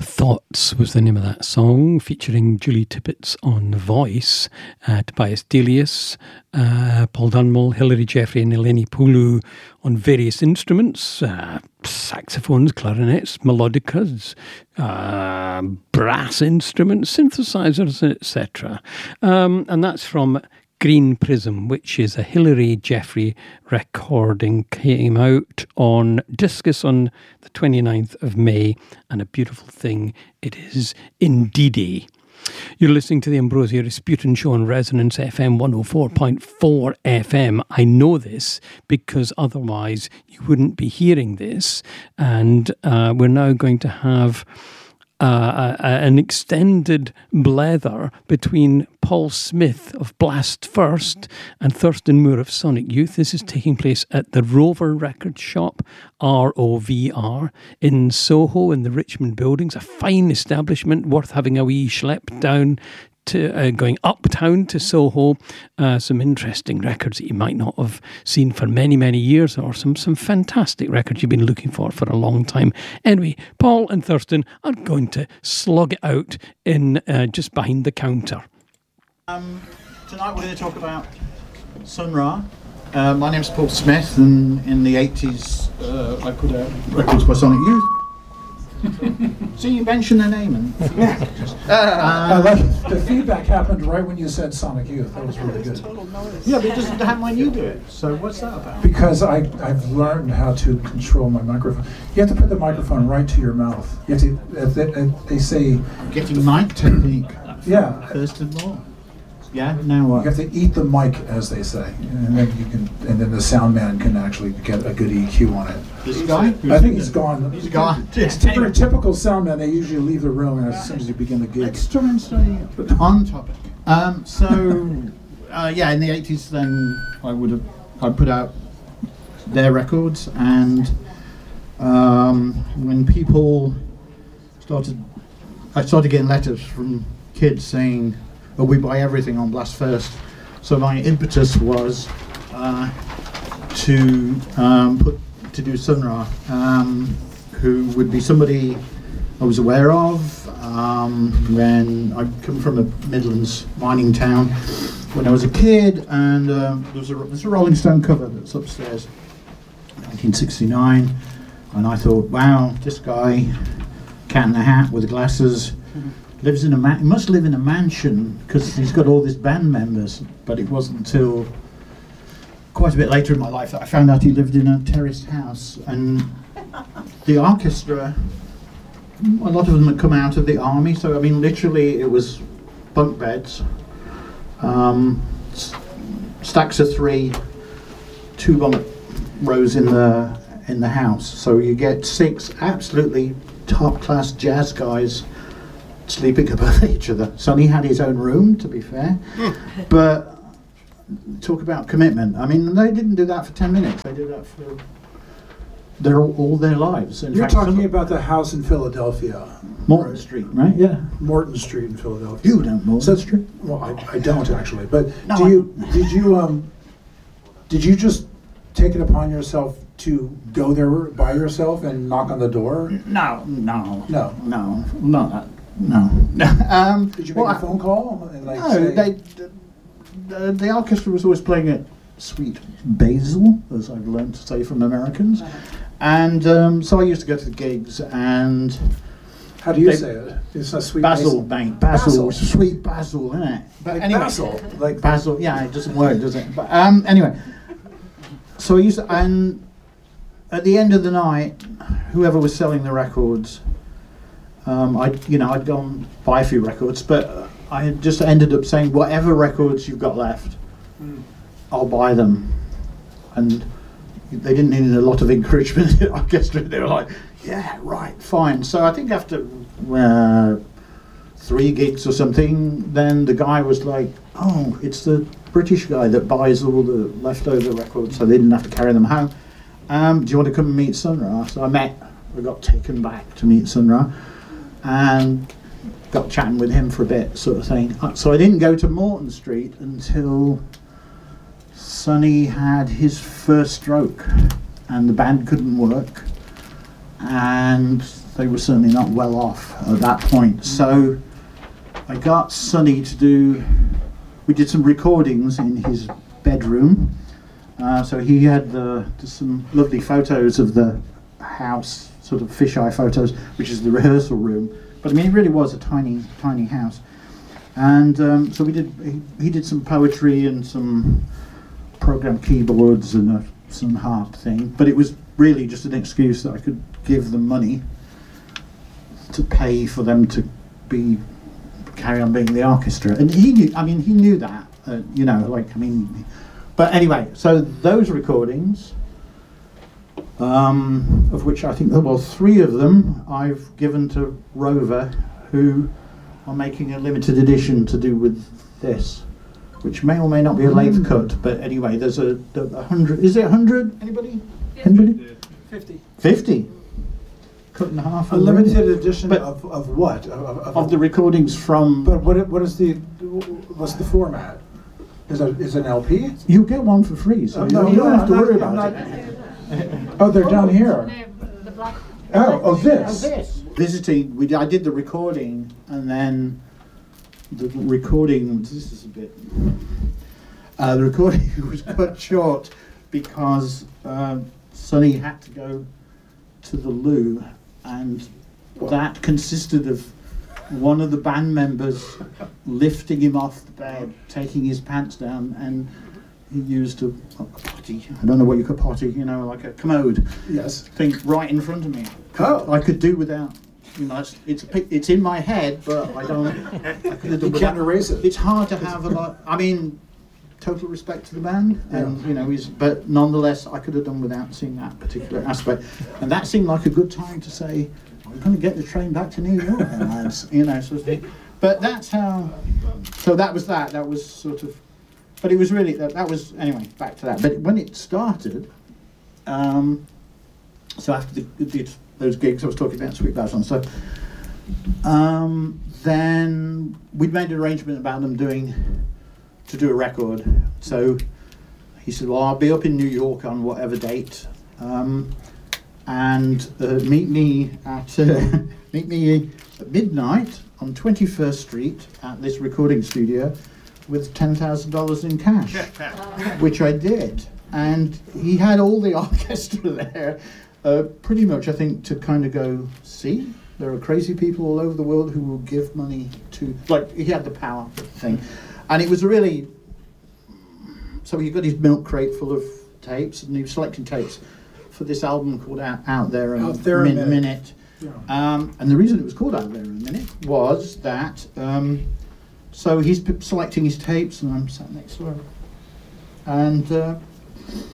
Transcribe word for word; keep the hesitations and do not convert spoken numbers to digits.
Thoughts was the name of that song, featuring Julie Tippett on voice, uh, Tobias Delius, uh, Paul Dunmore, Hilary Jeffrey and Eleni Poulou on various instruments, uh, saxophones, clarinets, melodicas, uh, brass instruments, synthesizers, et cetera. Um, and that's from Green Prism, which is a Hilary Jeffrey recording, came out on Discus on the twenty-ninth of May, and a beautiful thing it is indeedy. You're listening to the Ambrosia Rasputin Show on Resonance F M one oh four point four F M. I know this because otherwise you wouldn't be hearing this, and uh, we're now going to have Uh, a, a, an extended blether between Paul Smith of Blast First and Thurston Moore of Sonic Youth. This is taking place at the Rover Record Shop, R O V R, in Soho in the Richmond Buildings. A fine establishment worth having a wee schlep down to uh, going uptown to Soho. Uh, some interesting records that you might not have seen for many, many years, or some, some fantastic records you've been looking for for a long time. Anyway, Paul and Thurston are going to slug it out in uh, just behind the counter. Um, tonight we're going to talk about Sun Ra. Uh, my name's Paul Smith, and in the eighties uh, I put out records by Sonic Youth. So you mentioned their name, and uh, I like it. The feedback happened right when you said Sonic Youth. That was really good. Yeah, but it doesn't happen when you do it. So what's that about? Because I I've learned how to control my microphone. You have to put the microphone right to your mouth. You have to. If they, if they say getting mic technique. Yeah. First and more. Yeah. Now what? You have to eat the mic, as they say, and then you can, and then the sound man can actually get a good E Q on it. This guy? I think he's gone. He's gone. It's very typical sound man. They usually leave the room as soon as you begin the gig. Extra on topic. Um, so, uh, yeah, in the eighties, then I would have I put out their records, and um, when people started, I started getting letters from kids saying, "Oh, we buy everything on Blast First." So my impetus was uh, to um, put to do Sun Ra, um, who would be somebody I was aware of um, when I come from a Midlands mining town when I was a kid, and um, there's a there's a Rolling Stone cover that's upstairs, nineteen sixty-nine, and I thought, wow, this guy, cat in the hat with the glasses. Lives in a man. He must live in a mansion because he's got all these band members. But it wasn't until quite a bit later in my life that I found out he lived in a terraced house. And the orchestra, a lot of them had come out of the army. So I mean, literally, it was bunk beds, um, s- stacks of three, two bunk rows in the in the house. So you get six absolutely top class jazz guys sleeping above each other. Sonny had his own room, to be fair, but talk about commitment. I mean, they didn't do that for ten minutes. They did that for their all their lives. In You're fact, talking some, about the house in Philadelphia, Morton Street, right? Yeah, Morton Street in Philadelphia. you don't Morton So, Street. well, I, I don't actually, but No, do I- you? Did you? Um, did you just take it upon yourself to go there by yourself and knock on the door? No, no, No. no, not that. No. um, Did you make well, a phone call? And like No, say, they, the, the orchestra was always playing at Sweet Basil, as I've learned to say from Americans. And um, so I used to go to the gigs, and how do you they- say it? It's a sweet Basil, mate, Basil, Basil. Sweet Basil, isn't it? But Like anyway, basil, like Basil, yeah, it doesn't work, does it? But um, anyway, so I used to, and at the end of the night, whoever was selling the records, um, I'd, you know, I'd go and buy a few records, but I had just ended up saying, whatever records you've got left, Mm. I'll buy them. And they didn't need a lot of encouragement in the orchestra. They were like, yeah, right, fine. So I think after uh, three gigs or something, then the guy was like, oh, it's the British guy that buys all the leftover records, so they didn't have to carry them home. Um, do you want to come and meet Sun Ra? So I met, I got taken back to meet Sun Ra, and got chatting with him for a bit, sort of thing. Uh, So I didn't go to Morton Street until Sonny had his first stroke, and the band couldn't work, and they were certainly not well off at that point. So I got Sonny to do, we did some recordings in his bedroom. Uh, so he had the, some lovely photos of the house, sort of fisheye photos, which is the rehearsal room. But I mean, it really was a tiny, tiny house. And um, so we did, he, he did some poetry and some program keyboards and a, some harp thing. But it was really just an excuse that I could give them money to pay for them to be carry on being the orchestra. And he knew, I mean, he knew that, uh, you know, like, I mean, but anyway, so those recordings, um, of which I think there were three of them, I've given to Rover, who are making a limited edition to do with this, which may or may not be a lathe mm. cut, but anyway, there's a, a hundred, is it a hundred, anybody? Anybody? fifty. fifty? Cut in half. A limited edition but of, of what? Of, of, of the recordings from... But what what is the, what's the format? Is it is it an L P? You get one for free, so Oh, you no, don't, you no, don't have to I'm worry not- about I'm it. Oh, they're down here. The black. Oh, oh, this. this. Visiting, we, I did the recording, and then the recording, this is a bit... Uh, the recording was cut short because um, Sonny had to go to the loo, and that consisted of one of the band members lifting him off the bed, taking his pants down, and he used a, a potty. I don't know what you call potty, you know, like a commode Yes. thing right in front of me. Oh. I could do without. You know, it's it's, a pic- it's in my head, but I don't. I could have done You can't without. erase it. It's hard to have a lot. I mean, total respect to the band, and Yeah. you know, he's, but nonetheless, I could have done without seeing that particular aspect, and that seemed like a good time to say, "I'm going to get the train back to New York," lads. You know, sort of thing. But that's how. So that was that. That was sort of. But it was really that. That was anyway. Back to that. But when it started, um, so after the, the those gigs I was talking about, Sweet Bells and stuff, um, then we'd made an arrangement about them doing. To do a record. So he said, well, I'll be up in New York on whatever date, um, and uh, meet me at uh, meet me at midnight on twenty-first Street at this recording studio with ten thousand dollars in cash, which I did. And he had all the orchestra there, uh, pretty much, I think, to kind of go, see, there are crazy people all over the world who will give money to, like, he had the power thing. And it was really, so he got his milk crate full of tapes, and he was selecting tapes for this album called Out, Out There in Out There a in Min- a Minute. Minute. Yeah. Um, and the reason it was called Out There in a Minute was that, um, so he's p- selecting his tapes, and I'm sat next to him. And uh,